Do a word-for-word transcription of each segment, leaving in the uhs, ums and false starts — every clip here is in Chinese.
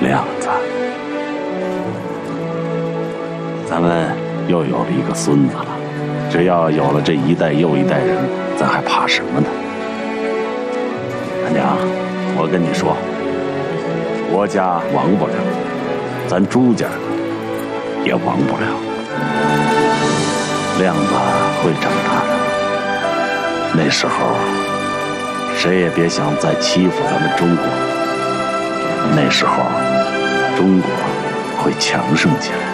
亮子，咱们又有了一个孙子了。只要有了这一代又一代人，咱还怕什么呢？俺娘，我跟你说，国家亡不了，咱朱家也亡不了。亮子会长大的，那时候谁也别想再欺负咱们中国。那时候中国会强盛起来。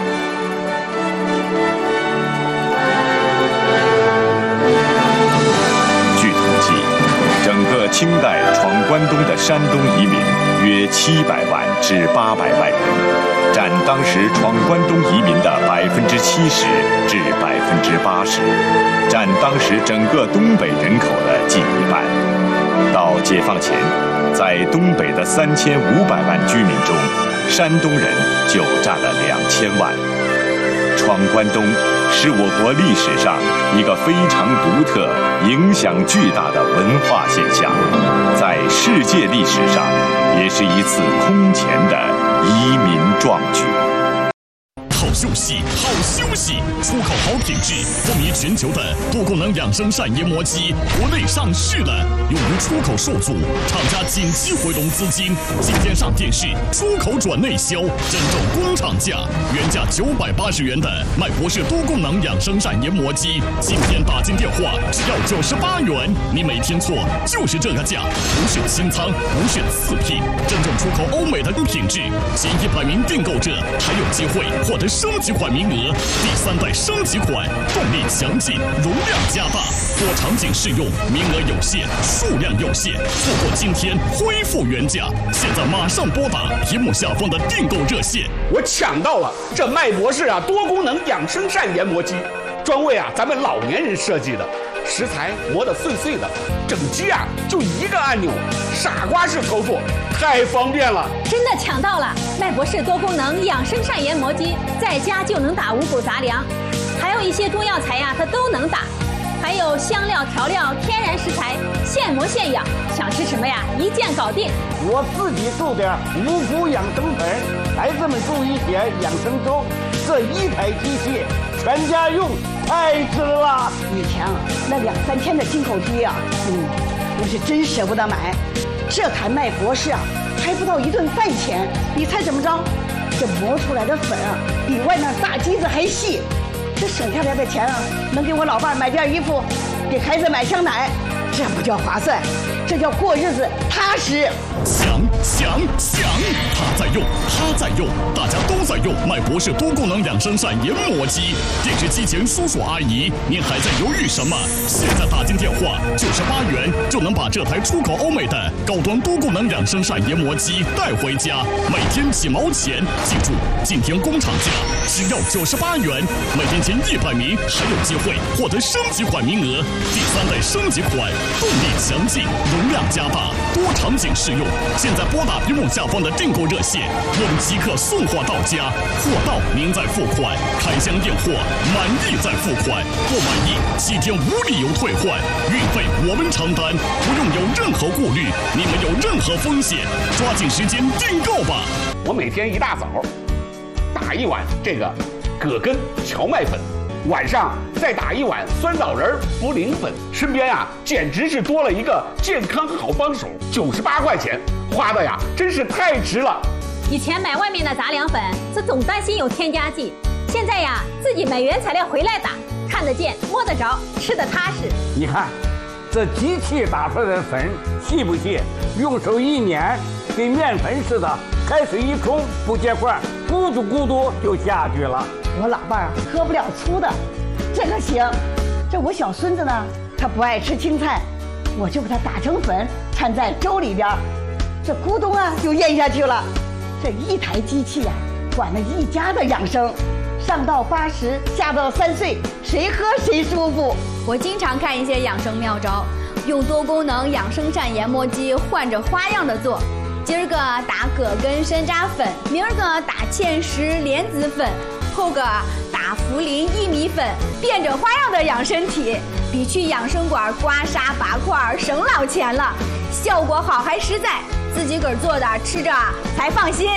据统计，整个清代闯关东的山东移民约七百万至八百万人，占当时闯关东移民的百分之七十至百分之八十，占当时整个东北人口的近一半。到解放前，在东北的三千五百万居民中，山东人就占了两千万。闯关东是我国历史上一个非常独特、影响巨大的文化现象，在世界历史上也是一次空前的移民壮举。 好休息，好休息！出口好品质，风靡全球的多功能养生膳研磨机国内上市了，用于出口受阻，厂家紧急回笼资金，今天上电视，出口转内销，真正工厂价，原价九百八十元的麦博士多功能养生膳研磨机，今天打进电话只要九十八元，你没听错，就是这个价，不是清仓，不是次品，真正出口欧美的品质，前一百名订购者还有机会获得升级款名额，第三代升级款，动力强劲，容量加大，多场景适用，名额有限，数量有限，错过今天恢复原价，现在马上拨打屏幕下方的订购热线。 我抢到了这麦博士啊多功能养生膳研磨机，专为啊咱们老年人设计的，食材磨得碎碎的，整机啊就一个按钮，傻瓜式操作，太方便了。 真的抢到了麦博士多功能养生膳研磨机，在家就能打五谷杂粮，还有一些中药材呀、啊，它都能打，还有香料调料、天然食材，现磨现养，想吃什么呀，一键搞定。 我自己做点五谷养生粉，孩子们做一些养生粥，这一台机器全家用，太值了。 以前啊，那两三千的进口机啊，嗯，我是真舍不得买。这台麦博士啊，还不到一顿饭钱，你猜怎么着？这磨出来的粉啊，比外面大机子还细。这省下来的钱啊，能给我老伴买件衣服，给孩子买箱奶，这不叫划算，这叫过日子踏实。 想想想，他在用，他在用，大家都在用麦博士多功能养生膳研磨机。电视机前叔叔阿姨，您还在犹豫什么？现在打进电话，九十八元就能把这台出口欧美的高端多功能养生膳研磨机带回家，每天几毛钱。记住，今天工厂价只要九十八元，每天前一百名还有机会获得升级款名额。第三代升级款，动力强劲，容量加大，多场景适用。现在拨打屏幕下方的订购热线，我们即刻送货到家，货到您再付款，开箱验货，满意再付款，不满意七天无理由退换，运费我们承担，不用有任何顾虑，你们有任何风险，抓紧时间订购吧。 我每天一大早打一碗这个葛根荞麦粉，晚上再打一碗酸枣仁茯苓粉，身边啊简直是多了一个健康好帮手。九十八块钱花的呀，真是太值了。 以前买外面的杂粮粉，这总担心有添加剂，现在呀自己买原材料回来打，看得见摸得着，吃得踏实。 你看这机器打出来的粉细不细？用手一捻，跟面粉似的，开水一冲不结块，咕嘟咕嘟就下去了。 我老伴儿喝不了粗的，这个行。这我小孙子呢，他不爱吃青菜，我就把它打成粉，掺在粥里边，这咕咚啊就咽下去了。这一台机器呀、啊，管了一家的养生，上到八十，下到三岁，谁喝谁舒服。 我经常看一些养生妙招，用多功能养生膳研磨机换着花样的做。今儿个打葛根山楂粉，明儿个打芡实莲子粉，后个打茯苓薏米粉，变着花样的养身体，比去养生馆刮痧拔块省老钱了，效果好还实在，自己个儿做的吃着才放心。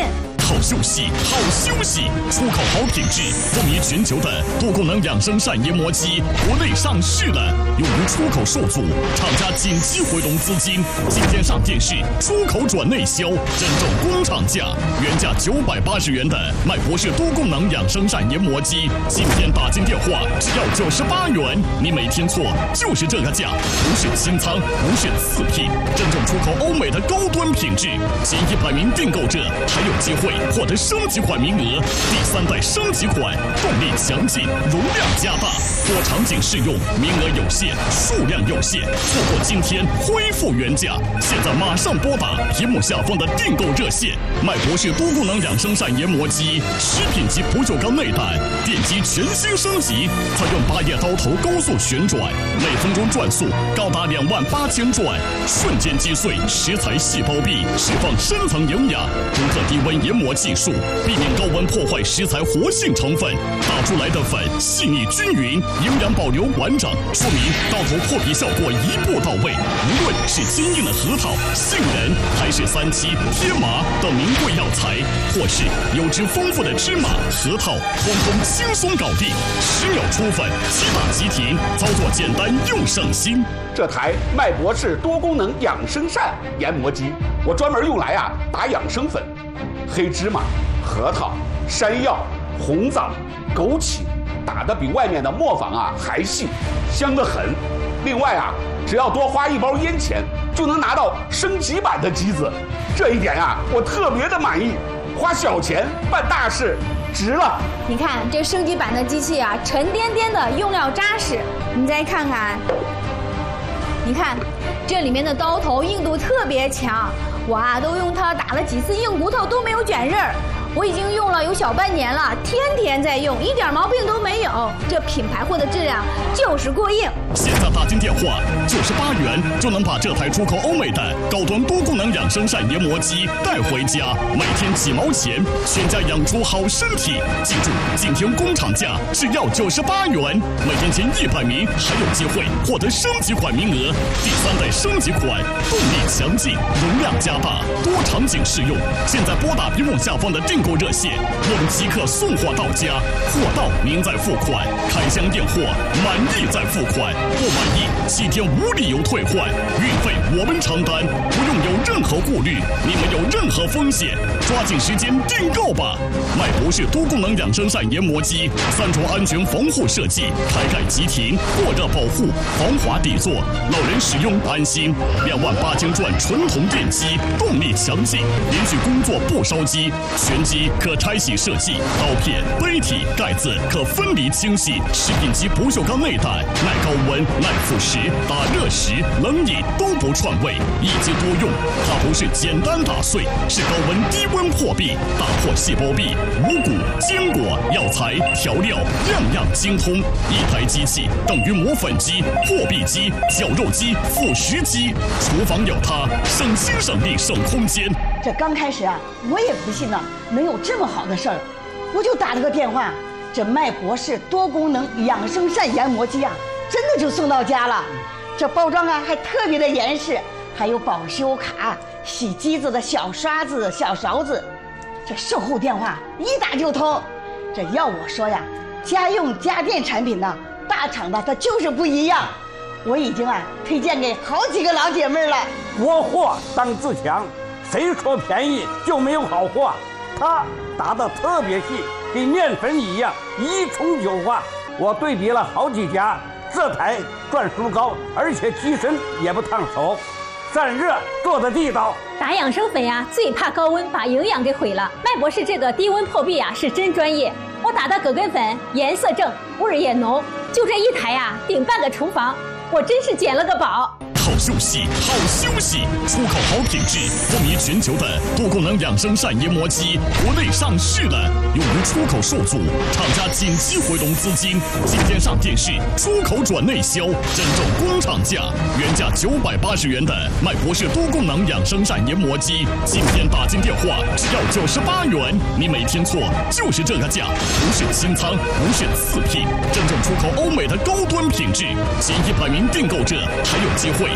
好休息，好休息，出口好品质，风靡全球的多功能养生膳研磨机，国内上市的，由于出口受阻，厂家紧急回笼资金，今天上电视，出口转内销，真正工厂价，原价九百八十元的麦博士多功能养生膳研磨机，今天打进电话只要九十八元，你没听错，就是这个价，不是清仓，不是次品，真正出口欧美的高端品质，前一百名订购者还有机会获得升级款名额，第三代升级款，动力强劲，容量加大，多场景适用，名额有限，数量有限，错过今天恢复原价，现在马上拨打屏幕下方的订购热线，麦博士多功能养生膳研磨机，食品级不锈钢内胆，电机全新升级，采用八叶刀头高速旋转，每分钟转速高达两万八千转，瞬间击碎食材细胞壁，释放深层营养，独特低温研磨技术，避免高温破坏食材活性成分，打出来的粉细腻均匀，营养保留完整，说明刀头破皮效果一步到位。无论是坚硬的核桃、杏仁，还是三七、天麻等名贵药材，或是油脂丰富的芝麻、核桃，通通轻松搞定，十秒出粉，即打即停，操作简单又省心。 这台麦博士多功能养生膳研磨机，我专门用来啊打养生粉，黑芝麻、核桃、山药、红枣、枸杞，打得比外面的磨坊啊还细，香得很。另外啊，只要多花一包烟钱，就能拿到升级版的机子，这一点啊我特别的满意。花小钱办大事，值了。 你看这升级版的机器啊，沉甸甸的，用料扎实。你再看看，你看这里面的刀头硬度特别强，我啊都用它打了几次硬骨头都没有卷刃儿。我已经用了有小半年了，天天在用，一点毛病都没有。这品牌货的质量就是过硬。 现在打进电话，九十八元就能把这台出口欧美的高端多功能养生膳研磨机带回家，每天几毛钱，全家养出好身体。记住，今天工厂价只要九十八元，每天前一百名还有机会获得升级款名额。第三代升级款，动力强劲，容量加大，多场景适用。现在拨打屏幕下方的订购热线，我们即刻送货到家，货到您再付款，开箱验货，满意再付款，不满意七天无理由退换，运费我们承担，不用有任何顾虑，你们有任何风险，抓紧时间订购吧。麦博士多功能养生膳研磨机，三重安全防护设计，开盖即停，过热保护，防滑底座，老人使用安心。两万八千转纯铜电机，动力强劲，连续工作不烧机，全机可拆洗设计，刀片、杯体、盖子可分离清洗，食品级不锈钢内胆，耐高温、耐腐蚀，打热食、冷饮都不串味，一机多用。它不是简单打碎，是高温低温破壁，打破细胞壁，五谷、坚果、药材、调料，样样精通。一台机器等于磨粉机、破壁机、绞肉机、腐蚀机，厨房有它，省心省力省空间。 这刚开始啊，我也不信呢能有这么好的事儿，我就打了个电话，这麦博士多功能养生膳研磨机啊，真的就送到家了。这包装啊还特别的严实，还有保修卡、洗机子的小刷子、小勺子。这售后电话一打就通。这要我说呀，家用家电产品呢，大厂的它就是不一样。我已经啊推荐给好几个老姐妹了。 国货当自强，谁说便宜就没有好货？它打得特别细，跟面粉一样，一冲就化。我对比了好几家，这台转速高，而且机身也不烫手，散热做的地道。 打养生粉呀，最怕高温把营养给毁了。麦博士这个低温破壁呀，是真专业。我打的葛根粉颜色正，味儿也浓，就这一台呀，顶半个厨房，我真是捡了个宝。 好休息，好休息，出口好品质，风靡全球的多功能养生膳研磨机，国内上市的，由于出口受阻，厂家紧急回笼资金，今天上电视，出口转内销，真正工厂价，原价九百八十元的麦博士多功能养生膳研磨机，今天打进电话只要九十八元，你没听错，就是这个价，不是清仓，不是次品，真正出口欧美的高端品质，前一百名订购者还有机会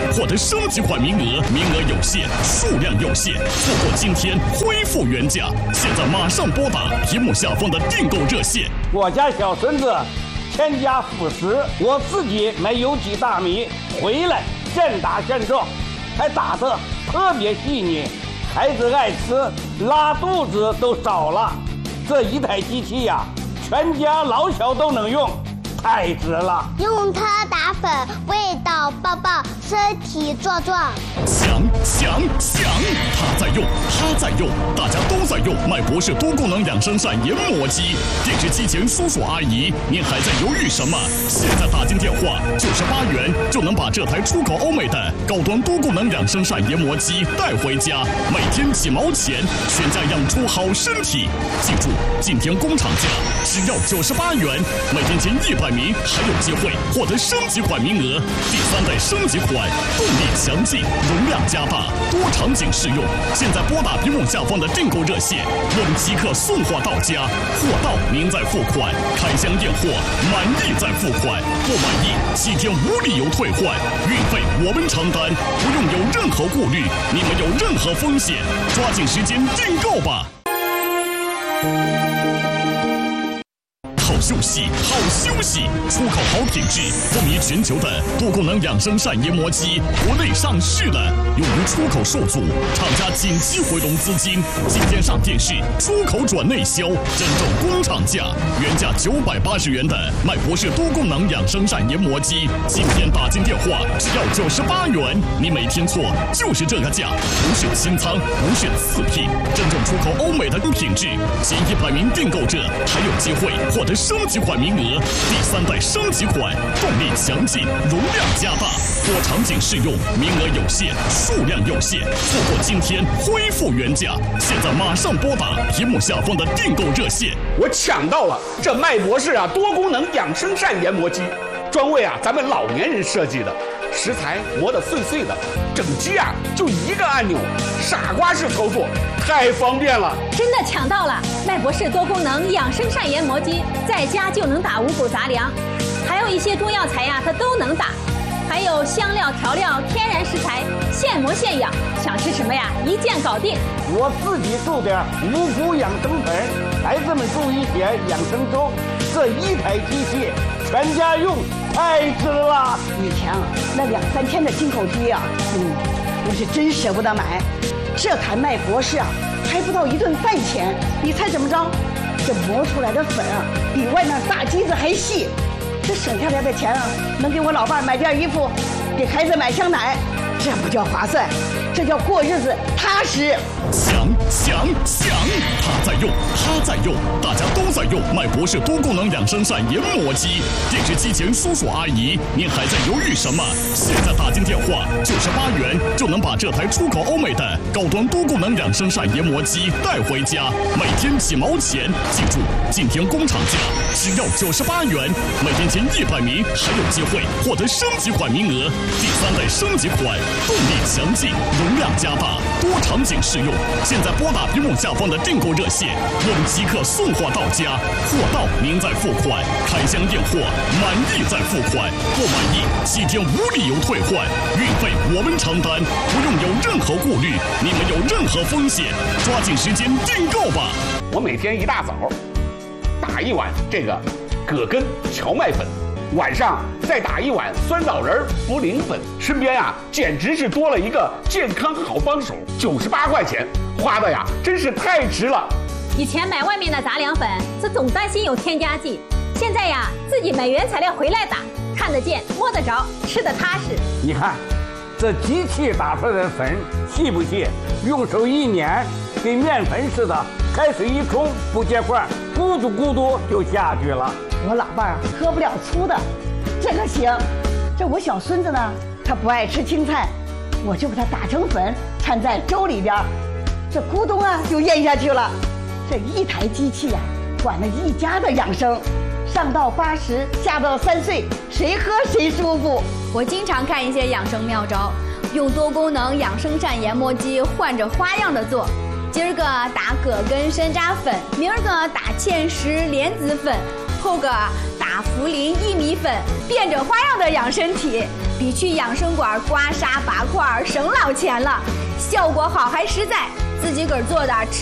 获得升级款名额，名额有限，数量有限，错过今天恢复原价。现在马上拨打屏幕下方的订购热线。 我家小孙子添加辅食，我自己买有机大米回来现打现种，还打得特别细腻，孩子爱吃，拉肚子都少了。这一台机器呀、啊，全家老小都能用，太值了。 用它打粉，味道棒棒，身体壮壮。 想想想，他在用，他在用，大家都在用麦博士多功能养生膳研磨机。电视机前叔叔阿姨，您还在犹豫什么？现在打进电话九十八元就能把这台出口欧美的高端多功能养生膳研磨机带回家，每天几毛钱，全家养出好身体。记住，今天工厂价只要九十八元，每天前一百名还有机会获得升级款名额。第三代升级款，动力强劲，容量加大，多场景适用。现在拨打屏幕下方的订购热线，我们即刻送货到家，货到您再付款，开箱验货，满意再付款，不满意七天无理由退换，运费我们承担，不用有任何顾虑，你们有任何风险，抓紧时间订购吧。好休息，好休息！出口好品质，风靡全球的多功能养生膳研磨机，国内上市了。由于出口受阻，厂家紧急回笼资金，今天上电视，出口转内销，真正工厂价，原价九百八十元的麦博士多功能养生膳研磨机，今天打进电话只要九十八元，你没听错，就是这个价，不是清仓，不是次品，真正出口欧美的品质。前一百名订购者还有机会获得升级款名额，第三代升级款，动力强劲，容量加大，多场景适用，名额有限，数量有限，错过今天恢复原价。现在马上拨打屏幕下方的订购热线。 我抢到了这麦博士啊多功能养生膳研磨机，专为啊咱们老年人设计的，食材磨得碎碎的，整机啊就一个按钮，傻瓜式操作，太方便了。 真的抢到了麦博士多功能养生膳研磨机，在家就能打五谷杂粮，还有一些中药材呀、啊，它都能打，还有香料调料、天然食材，现磨现养，想吃什么呀，一键搞定。 我自己做点五谷养生粉，孩子们做一些养生粥，这一台机器全家用，太值了。 以前啊，那两三天的进口机啊，嗯，我是真舍不得买。这台麦博士啊，还不到一顿饭钱，你猜怎么着？这磨出来的粉啊，比外面大机子还细。这省下来的钱啊，能给我老伴买件衣服，给孩子买箱奶，这不叫划算，这叫过日子踏实。 想想想，他在用，他在用，大家都在用麦博士多功能养生膳研磨机。电视机前叔叔阿姨，您还在犹豫什么？现在打进电话九十八元就能把这台出口欧美的高端多功能养生膳研磨机带回家，每天几毛钱。记住，今天工厂价只要九十八元，每天前一百名还有机会获得升级款名额。第三代升级款，动力强劲，容量加大，多场景适用。现在拨打屏幕下方的订购热线，我们即刻送货到家，货到您再付款，开箱验货，满意再付款，不满意七天无理由退换，运费我们承担，不用有任何顾虑，你们有任何风险，抓紧时间订购吧。 我每天一大早打一碗这个葛根荞麦粉，晚上再打一碗酸枣仁茯苓粉，身边啊简直是多了一个健康好帮手。九十八块钱花的呀，真是太值了。 以前买外面的杂粮粉，这总担心有添加剂，现在呀自己买原材料回来打，看得见摸得着，吃得踏实。 你看，这机器打出来的粉细不细？用手一碾，跟面粉似的，开水一冲不结块，咕嘟咕嘟就下去了。 我老伴儿喝不了粗的，这个行。这我小孙子呢，他不爱吃青菜，我就把它打成粉，掺在粥里边，这咕咚啊就咽下去了。这一台机器呀、啊，管了一家的养生，上到八十，下到三岁，谁喝谁舒服。 我经常看一些养生妙招，用多功能养生膳研磨机换着花样的做。今儿个打葛根山楂粉，明儿个打芡实莲子粉，后个打茯苓薏米粉，变着花样的养身体。 比去养生馆刮痧拔块省老钱了，效果好还实在，自己个儿做的吃。